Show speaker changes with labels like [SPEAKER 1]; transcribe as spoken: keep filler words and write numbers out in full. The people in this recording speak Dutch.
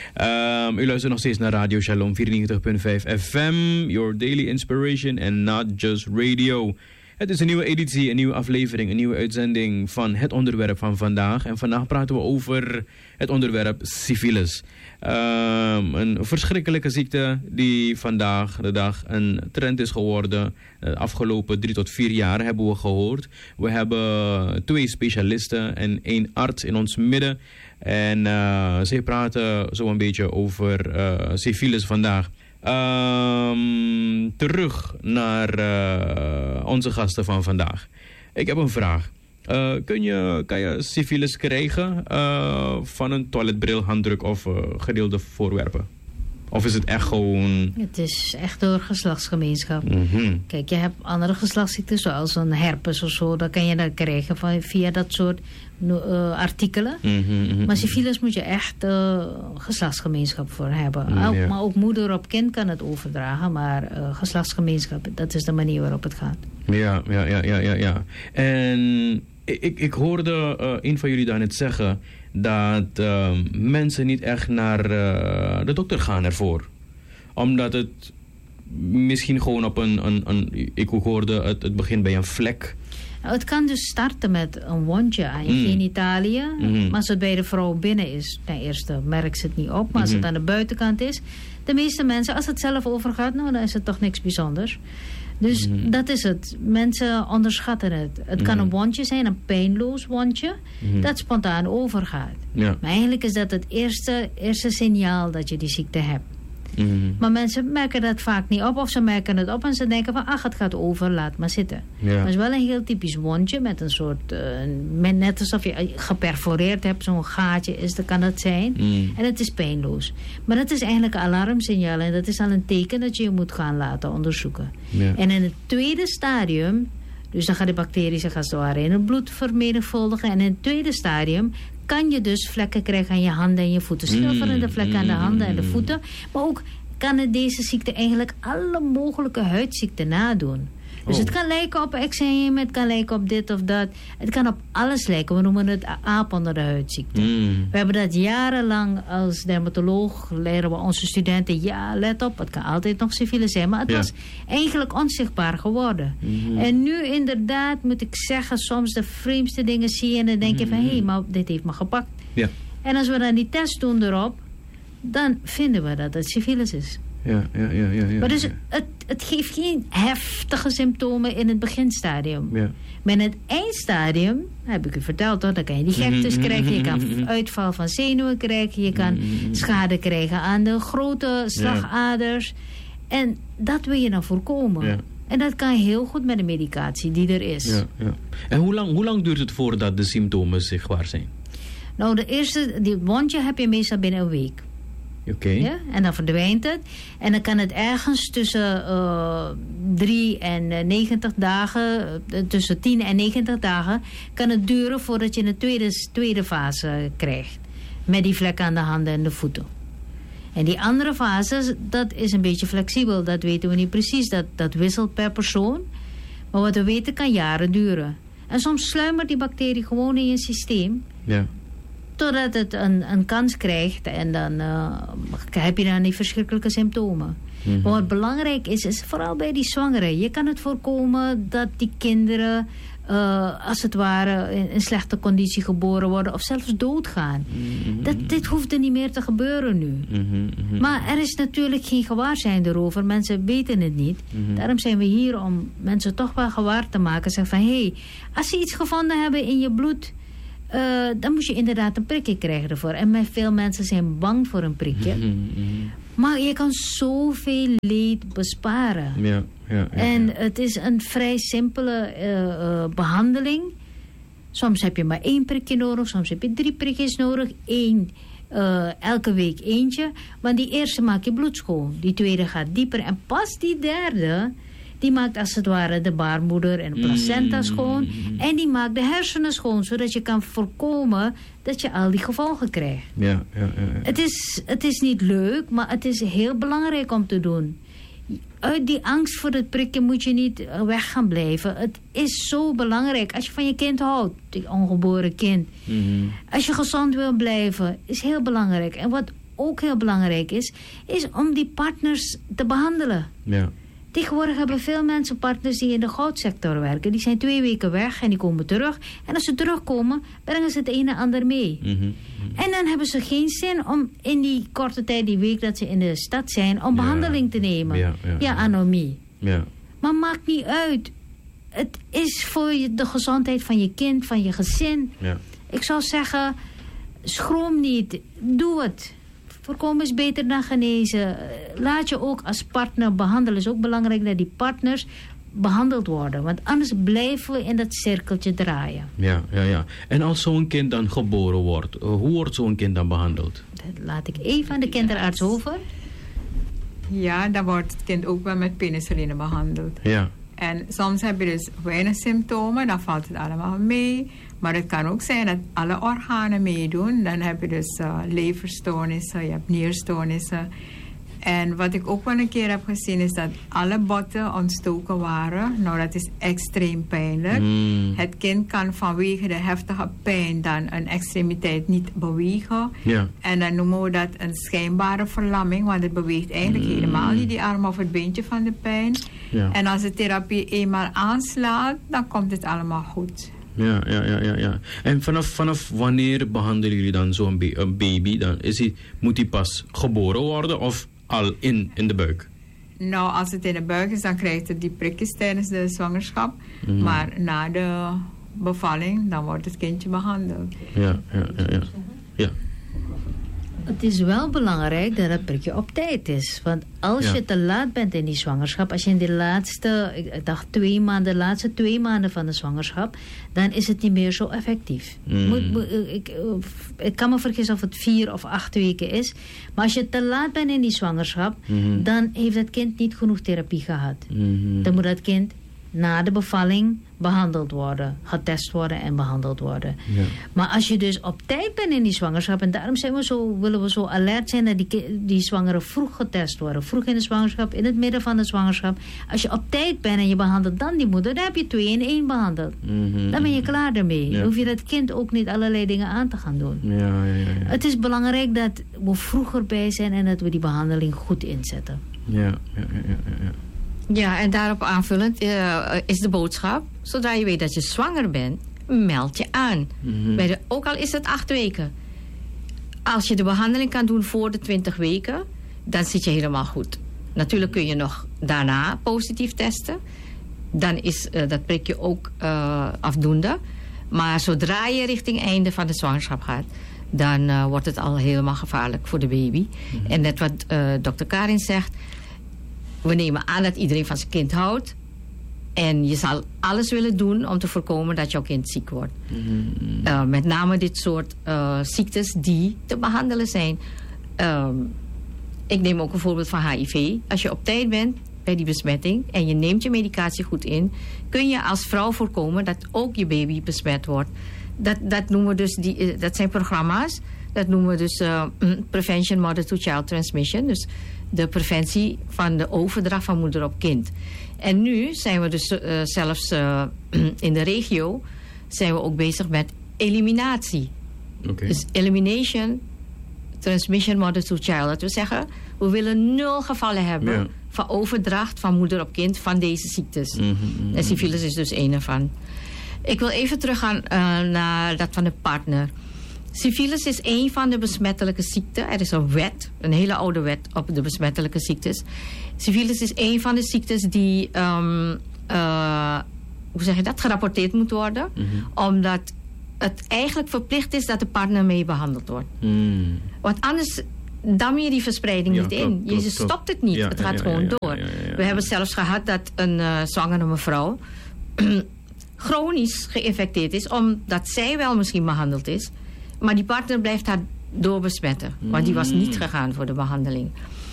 [SPEAKER 1] Um, u luistert nog steeds naar Radio Shalom vierennegentig komma vijf F M. Your daily inspiration and not just radio. Het is een nieuwe editie, een nieuwe aflevering, een nieuwe uitzending van het onderwerp van vandaag. En vandaag praten we over het onderwerp syfilis. Um, een verschrikkelijke ziekte die vandaag de dag een trend is geworden. De afgelopen drie tot vier jaar hebben we gehoord. We hebben twee specialisten en één arts in ons midden. En uh, zij praten zo een beetje over uh, syfilis vandaag. Um, terug naar uh, onze gasten van vandaag. Ik heb een vraag. Uh, kun je, kan je syfilis krijgen uh, van een toiletbril, handdruk of uh, gedeelde voorwerpen? Of is het echt gewoon...
[SPEAKER 2] Het is echt door geslachtsgemeenschap.
[SPEAKER 1] Mm-hmm.
[SPEAKER 2] Kijk, je hebt andere geslachtsziekten zoals een herpes of zo. Dan kan je dat krijgen van, via dat soort uh, artikelen.
[SPEAKER 1] Mm-hmm, mm-hmm.
[SPEAKER 2] Maar syfilis moet je echt uh, geslachtsgemeenschap voor hebben.
[SPEAKER 1] Mm,
[SPEAKER 2] ook,
[SPEAKER 1] ja.
[SPEAKER 2] Maar ook moeder op kind kan het overdragen. Maar uh, geslachtsgemeenschap, dat is de manier waarop het gaat.
[SPEAKER 1] Ja, ja, ja, ja, ja. ja. En ik, ik hoorde uh, een van jullie daarnet zeggen dat uh, mensen niet echt naar uh, de dokter gaan ervoor. Omdat het misschien gewoon op een... een, een ik hoorde het, het begint bij een vlek.
[SPEAKER 2] Nou, het kan dus starten met een wondje aan je
[SPEAKER 1] Mm.
[SPEAKER 2] genitaliën.
[SPEAKER 1] Mm-hmm.
[SPEAKER 2] Maar als het bij de vrouw binnen is, ten eerste merkt ze het niet op. Maar als
[SPEAKER 1] Mm-hmm.
[SPEAKER 2] het aan de buitenkant is, de meeste mensen, als het zelf overgaat, nou, dan is het toch niks bijzonders. Dus
[SPEAKER 1] Mm-hmm.
[SPEAKER 2] dat is het. Mensen onderschatten het. Het
[SPEAKER 1] Mm-hmm.
[SPEAKER 2] kan een wondje zijn, een pijnloos wondje,
[SPEAKER 1] Mm-hmm.
[SPEAKER 2] dat spontaan overgaat.
[SPEAKER 1] Ja.
[SPEAKER 2] Maar eigenlijk is dat het eerste, eerste signaal dat je die ziekte hebt.
[SPEAKER 1] Mm-hmm.
[SPEAKER 2] Maar mensen merken dat vaak niet op, of ze merken het op en ze denken van, ach, het gaat over, laat maar zitten.
[SPEAKER 1] Ja.
[SPEAKER 2] Maar het is wel een heel typisch wondje met een soort, uh, met net alsof je geperforeerd hebt, zo'n gaatje is, dat kan het zijn.
[SPEAKER 1] Mm.
[SPEAKER 2] En het is pijnloos. Maar dat is eigenlijk een alarmsignaal en dat is al een teken dat je je moet gaan laten onderzoeken.
[SPEAKER 1] Ja.
[SPEAKER 2] En in het tweede stadium, dus dan gaan de bacteriën zich als het ware in het bloed vermenigvuldigen. En in het tweede stadium kan je dus vlekken krijgen aan je handen en je voeten. Schilferende vlekken aan de handen en de voeten. Maar ook kan het deze ziekte eigenlijk alle mogelijke huidziekten nadoen. Dus
[SPEAKER 1] Oh.
[SPEAKER 2] het kan lijken op eczeem, het kan lijken op dit of dat. Het kan op alles lijken. We noemen het aap onder de huidziekte.
[SPEAKER 1] Mm.
[SPEAKER 2] We hebben dat jarenlang als dermatoloog leren we onze studenten, ja, let op, het kan altijd nog syfilis zijn. Maar het
[SPEAKER 1] Ja.
[SPEAKER 2] was eigenlijk onzichtbaar geworden.
[SPEAKER 1] Mm-hmm.
[SPEAKER 2] En nu inderdaad moet ik zeggen, soms de vreemdste dingen zie je en dan denk je van, hé, hey, maar dit heeft me gepakt.
[SPEAKER 1] Ja.
[SPEAKER 2] En als we dan die test doen erop, dan vinden we dat het syfilis is.
[SPEAKER 1] Ja, ja, ja, ja, ja.
[SPEAKER 2] Maar dus
[SPEAKER 1] ja.
[SPEAKER 2] het, het geeft geen heftige symptomen in het beginstadium.
[SPEAKER 1] Ja.
[SPEAKER 2] Maar in het eindstadium, heb ik u verteld hoor, dan kan je die gektes krijgen, je kan uitval van zenuwen krijgen, je kan schade krijgen aan de grote slagaders. En dat wil je dan voorkomen.
[SPEAKER 1] Ja.
[SPEAKER 2] En dat kan heel goed met de medicatie die er is.
[SPEAKER 1] Ja, ja. En hoe lang, hoe lang duurt het voordat de symptomen zichtbaar zijn?
[SPEAKER 2] Nou, de eerste, die wondje heb je meestal binnen een week.
[SPEAKER 1] Oké. Okay.
[SPEAKER 2] Ja? En dan verdwijnt het. En dan kan het ergens tussen uh, drie en negentig dagen, uh, tussen tien en negentig dagen, kan het duren voordat je een tweede, tweede fase krijgt. Met die vlekken aan de handen en de voeten. En die andere fase, dat is een beetje flexibel. Dat weten we niet precies. Dat, dat wisselt per persoon. Maar wat we weten kan jaren duren. En soms sluimert die bacterie gewoon in je systeem.
[SPEAKER 1] Ja.
[SPEAKER 2] Totdat het een, een kans krijgt en dan uh, heb je dan die verschrikkelijke symptomen. Mm-hmm. Maar wat belangrijk is, is vooral bij die zwangeren. Je kan het voorkomen dat die kinderen, uh, als het ware, in, in slechte conditie geboren worden of zelfs doodgaan. Mm-hmm. Dat, dit hoeft er niet meer te gebeuren nu.
[SPEAKER 1] Mm-hmm, mm-hmm.
[SPEAKER 2] Maar er is natuurlijk geen gewaarzijn erover. Mensen weten het niet. Mm-hmm. Daarom zijn we hier om mensen toch wel gewaar te maken. Zeggen van, hé, hey, als ze iets gevonden hebben in je bloed, Uh, dan moet je inderdaad een prikje krijgen ervoor. En met veel mensen zijn bang voor een prikje.
[SPEAKER 1] Mm-hmm.
[SPEAKER 2] Maar je kan zoveel leed besparen.
[SPEAKER 1] Ja, ja, ja,
[SPEAKER 2] en
[SPEAKER 1] ja.
[SPEAKER 2] het is een vrij simpele uh, uh, behandeling. Soms heb je maar één prikje nodig. Soms heb je drie prikjes nodig. Eén, uh, elke week eentje. Want die eerste maakt je bloed schoon. Die tweede gaat dieper. En pas die derde, die maakt als het ware de baarmoeder en de placenta schoon. En die maakt de hersenen schoon. Zodat je kan voorkomen dat je al die gevolgen krijgt.
[SPEAKER 1] Ja, ja, ja, ja.
[SPEAKER 2] Het is, het is niet leuk, maar het is heel belangrijk om te doen. Uit die angst voor het prikje moet je niet weg gaan blijven. Het is zo belangrijk. Als je van je kind houdt, die ongeboren kind.
[SPEAKER 1] Mm-hmm.
[SPEAKER 2] Als je gezond wil blijven, is heel belangrijk. En wat ook heel belangrijk is, is om die partners te behandelen.
[SPEAKER 1] Ja.
[SPEAKER 2] Tegenwoordig hebben veel mensen partners die in de goudsector werken. Die zijn twee weken weg en die komen terug. En als ze terugkomen, brengen ze het een en ander mee.
[SPEAKER 1] Mm-hmm. Mm-hmm.
[SPEAKER 2] En dan hebben ze geen zin om in die korte tijd, die week dat ze in de stad zijn, om ja. behandeling te nemen. Ja, ja, ja. anomie.
[SPEAKER 1] Ja.
[SPEAKER 2] Maar maakt niet uit. Het is voor de gezondheid van je kind, van je gezin.
[SPEAKER 1] Ja.
[SPEAKER 2] Ik zou zeggen, schroom niet. Doe het. Voorkomen is beter dan genezen. Laat je ook als partner behandelen. Het is ook belangrijk dat die partners behandeld worden. Want anders blijven we in dat cirkeltje draaien.
[SPEAKER 1] Ja, ja, ja. En als zo'n kind dan geboren wordt, hoe wordt zo'n kind dan behandeld?
[SPEAKER 2] Dat laat ik even aan de kinderarts over.
[SPEAKER 3] Ja, dan wordt het kind ook wel met penicilline behandeld.
[SPEAKER 1] Ja.
[SPEAKER 3] En soms heb je dus weinig symptomen, dan valt het allemaal mee. Maar het kan ook zijn dat alle organen meedoen. Dan heb je dus uh, leverstoornissen, je hebt nierstoornissen. En wat ik ook wel een keer heb gezien is dat alle botten ontstoken waren. Nou, dat is extreem pijnlijk.
[SPEAKER 1] Mm.
[SPEAKER 3] Het kind kan vanwege de heftige pijn dan een extremiteit niet bewegen.
[SPEAKER 1] Ja.
[SPEAKER 3] En dan noemen we dat een schijnbare verlamming, want het beweegt eigenlijk mm. helemaal niet die arm of het beentje van de pijn.
[SPEAKER 1] Ja.
[SPEAKER 3] En als de therapie eenmaal aanslaat, dan komt het allemaal goed.
[SPEAKER 1] Ja, ja, ja, ja, ja. En vanaf, vanaf wanneer behandelen jullie dan zo'n ba- een baby? Dan is hij, moet hij pas geboren worden of al in, in de buik?
[SPEAKER 3] Nou, als het in de buik is, dan krijgt het die prikjes tijdens de zwangerschap.
[SPEAKER 1] Mm.
[SPEAKER 3] Maar na de bevalling, dan wordt het kindje behandeld.
[SPEAKER 1] Ja, ja, ja, ja. ja.
[SPEAKER 2] Het is wel belangrijk dat het prikje op tijd is. Want als
[SPEAKER 1] ja.
[SPEAKER 2] je te laat bent in die zwangerschap, als je in de laatste, ik dacht twee maanden, de laatste twee maanden van de zwangerschap, dan is het niet meer zo effectief.
[SPEAKER 1] Mm.
[SPEAKER 2] Moet, moet, ik, ik kan me vergissen of het vier of acht weken is. Maar als je te laat bent in die zwangerschap,
[SPEAKER 1] Mm-hmm.
[SPEAKER 2] dan heeft het kind niet genoeg therapie gehad.
[SPEAKER 1] Mm-hmm.
[SPEAKER 2] Dan moet dat kind na de bevalling behandeld worden, getest worden en behandeld worden.
[SPEAKER 1] Ja.
[SPEAKER 2] Maar als je dus op tijd bent in die zwangerschap, en daarom zijn we zo, willen we zo alert zijn dat die, die zwangeren vroeg getest worden. Vroeg in de zwangerschap, in het midden van de zwangerschap. Als je op tijd bent en je behandelt dan die moeder, dan heb je twee in één behandeld.
[SPEAKER 1] Mm-hmm.
[SPEAKER 2] Dan ben je klaar ermee.
[SPEAKER 1] Ja.
[SPEAKER 2] Dan hoef je dat kind ook niet allerlei dingen aan te gaan doen.
[SPEAKER 1] Ja, ja, ja, ja.
[SPEAKER 2] Het is belangrijk dat we vroeger bij zijn en dat we die behandeling goed inzetten.
[SPEAKER 1] Ja, ja, ja, ja, ja.
[SPEAKER 4] Ja, en daarop aanvullend uh, is de boodschap, zodra je weet dat je zwanger bent, meld je aan.
[SPEAKER 1] Mm-hmm.
[SPEAKER 4] Bij de, ook al is het acht weken. Als je de behandeling kan doen voor de twintig weken, dan zit je helemaal goed. Natuurlijk kun je nog daarna positief testen. Dan is uh, dat prikje ook uh, afdoende. Maar zodra je richting einde van de zwangerschap gaat, dan uh, wordt het al helemaal gevaarlijk voor de baby. Mm-hmm. En net wat uh, dokter Karin zegt, we nemen aan dat iedereen van zijn kind houdt. En je zal alles willen doen om te voorkomen dat jouw kind ziek wordt. Mm-hmm. Uh, met name dit soort uh, ziektes die te behandelen zijn. Um, ik neem ook een voorbeeld van H I V. Als je op tijd bent bij die besmetting en je neemt je medicatie goed in, kun je als vrouw voorkomen dat ook je baby besmet wordt. Dat, dat noemen we dus die, uh, dat zijn programma's. Dat noemen we dus uh, Prevention Mother-to-Child Transmission. Dus de preventie van de overdracht van moeder op kind. En nu zijn we dus uh, zelfs uh, in de regio zijn we ook bezig met eliminatie.
[SPEAKER 1] Okay.
[SPEAKER 4] Dus elimination, transmission mother-to-child. Dat wil zeggen, we willen nul gevallen hebben
[SPEAKER 1] ja.
[SPEAKER 4] van overdracht van moeder op kind van deze ziektes.
[SPEAKER 1] Mm-hmm, mm-hmm.
[SPEAKER 4] En syfilis is dus één ervan. Ik wil even teruggaan uh, naar dat van de partner. Syfilis is een van de besmettelijke ziekten. Er is een wet, een hele oude wet op de besmettelijke ziektes. Syfilis is een van de ziektes die, um, uh, hoe zeg je dat, gerapporteerd moet worden. Mm-hmm. Omdat het eigenlijk verplicht is dat de partner mee behandeld wordt.
[SPEAKER 1] Mm.
[SPEAKER 4] Want anders dam je die verspreiding
[SPEAKER 1] ja,
[SPEAKER 4] niet
[SPEAKER 1] klopt,
[SPEAKER 4] in. Je
[SPEAKER 1] klopt,
[SPEAKER 4] stopt
[SPEAKER 1] klopt.
[SPEAKER 4] het niet.
[SPEAKER 1] Ja,
[SPEAKER 4] het
[SPEAKER 1] ja,
[SPEAKER 4] gaat
[SPEAKER 1] ja,
[SPEAKER 4] gewoon
[SPEAKER 1] ja, ja,
[SPEAKER 4] door.
[SPEAKER 1] ja, ja, ja.
[SPEAKER 4] We hebben zelfs gehad dat een uh, zwangere mevrouw chronisch geïnfecteerd is, omdat zij wel misschien behandeld is, maar die partner blijft haar doorbesmetten. Want die was niet gegaan voor de behandeling.